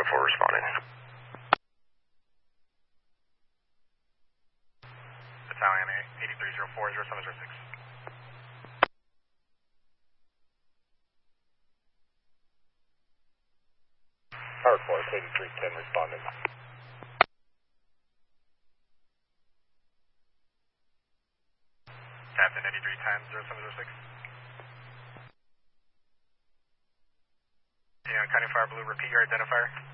responding. Battalion 8304-0706. Power Force 8310 responding. Captain 8310-0706. County Fire Blue, repeat your identifier.